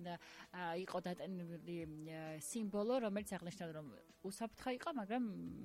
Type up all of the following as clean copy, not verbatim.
იყო დატანილი სიმბოლო, რომელიც აღნიშნავდა, რომ უსაფრთხო იყო, მაგრამ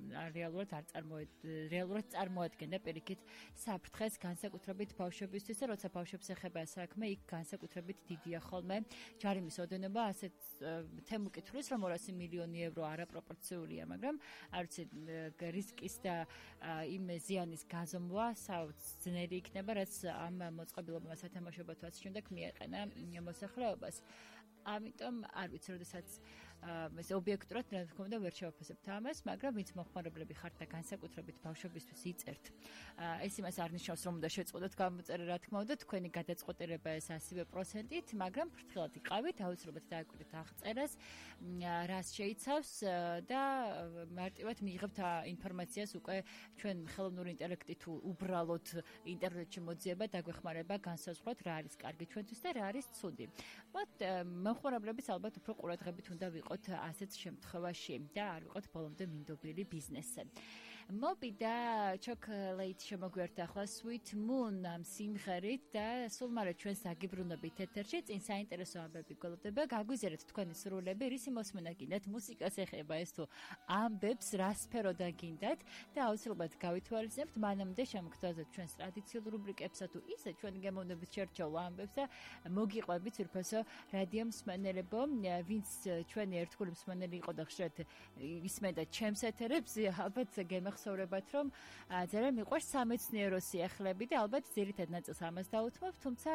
რეალურად წარმოადგენდა პირიქით საფრთხეს განსაკუთრებით ბავშვებისთვის და როცა ბავშვებს ეხება საქმე, იქ განსაკუთრებით დიდია ხოლმე ჯარიმის ოდენობა, ასეთ თემ უკითხვის, რომ 200 მილიონი ევრო არაპროპორციულია, მაგრამ არ ვიცი, რისკის და იმ ზიანის გაზომვა საოცნერი იქნება, რაც ამ მოწყობილობამ სათამაშო ბათვას შემდეგ მიეყენა მოსახლეობას. ამიტომ არ ვიცი, როდესაც ეს ობიექტურად რა თქმა უნდა ვერ შევაფასებთ ამას, მაგრამ ვინც მოხმარებლები ხართ და განსაკუთრებით ბავშვებისთვის იწერთ. ეს იმას არ ნიშნავს, რომ უნდა შეწყვეტოთ გამოწერა, რა თქმა უნდა, თქვენი გადაწყვეტილება ეს 100%-ით, მაგრამ ფრთხილად იყავით, აუცილებლად დააკვირდით აღწერას, რას შეიცავს და მარტივად მიიღებთ ინფორმაციას უკვე ჩვენ ხელოვნური ინტელექტით უბრალოდ ინტერნეტში მოძიება, დაგვეხმარება განსაზღვროთ რა არის კარგი ჩვენთვის და რა არის ცუდი. მოხმარებლებიც ალბათ უფრო ყურადღებით უნდა ვიყოთ ასეთ შემთხვევაში და არ ვიყოთ ბოლომდე მინდობილი ბიზნესზე. მოვიდა ჩოკოლეით შემოგვერთა ახლა Sweet Moon სიმღერით და სულ მალე ჩვენ საგიბრუნებით ეთერში წინ საინტერესო ამბები გველოდება. გაგვიზიარეთ თქვენი სრულები, რისი მოსმენა გინდათ, მუსიკას ეხება ეს თუ ამბებს, რა სფეროდა გინდათ და აუცილებლად გავითვალისწინებთ მანამდე შემოგთავაზეთ ჩვენს ტრადიციულ რუბრიკებსა თუ ისე ჩვენ გემოვნებით შერჩეულ ამბებს და მოგიყვებით ვირფასო რადიო მსმენელებო, ვინც ჩვენი ერთგული მსმენელი იყო და ხშირად ისმენდა ჩემს ეთერებს, ალბათ გემახსოვრებათ, რომ ძალიან მიყვარს სამეცნიერო სიახლეები და ალბათ ძირითად ნაწილს ამას დაუთმობ, თუმცა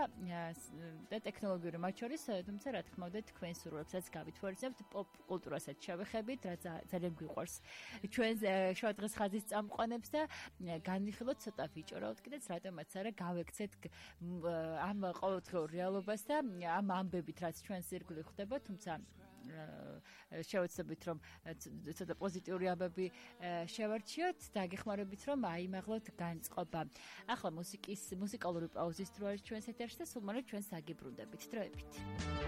და ტექნოლოგიური მათ შორის, თუმცა რა თქმა უნდა თქვენ სურვილებსაც გავითვალისწინებთ, პოპ კულტურასაც შევეხებით, რა ძალიან გვიყვარს ჩვენ შუა დღეს ხაზის წამყვანებს და განვიხილოთ ცოტა ვიჭორავთ კიდეც, რატომაც არა გავექცეთ ამ ყოველდღიურ რეალობას და ამ ამბებით, რაც ჩვენ ზირგული ხდება, თუმცა შევეცდებით, რომ ცოტა პოზიტიური ამბები შევარჩიოთ და გეხმარებით, რომ აიმაღლოთ განწყობა. ახლა მუსიკალური პაუზის დრო არის ჩვენს ეთერში და სულ მალე ჩვენ საგიბრუნდებით. დროებით.